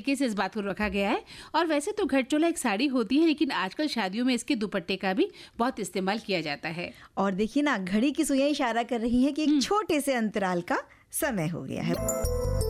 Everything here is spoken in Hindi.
तरीके से इस बात को रखा गया है। और वैसे तो घटचोला एक साड़ी होती है, लेकिन आजकल शादियों में इसके दुपट्टे का भी बहुत इस्तेमाल किया जाता है। और देखिए ना, घड़ी की सुइयां इशारा कर रही है कि एक छोटे से अंतराल का समय हो गया है।